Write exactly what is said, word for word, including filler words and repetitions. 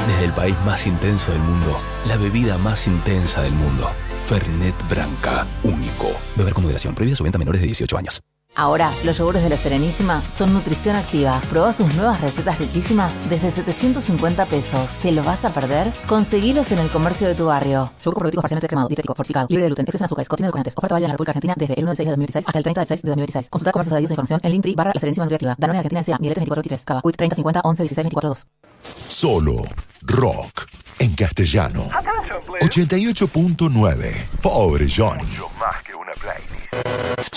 Desde el país más intenso del mundo, la bebida más intensa del mundo. Fernet Branca, único. Beber con moderación. Prohibida su venta a menores de dieciocho años. Ahora, los yogures de La Serenísima son nutrición activa. Probá sus nuevas recetas riquísimas desde setecientos cincuenta pesos. ¿Te lo vas a perder? Conseguilos en el comercio de tu barrio. Yogur con probioticos parcialmente cremado, dietético, fortificado, libre de gluten, exceso en azúcares, contiene edulcorantes. Oferta válida en la República Argentina desde el uno de seis de dos mil dieciséis hasta el treinta de seis de dos mil dieciséis. Consulta comercios adheridos e información en Linktree barra La Serenísima Nutriactiva. Danone Argentina S A, Miletes veinticuatro veintitrés, Cava, Quick treinta cincuenta once dieciséis veinticuatro dos. Solo rock en castellano. ochenta y ocho punto nueve. Pobre Johnny. Mucho más que una playlist.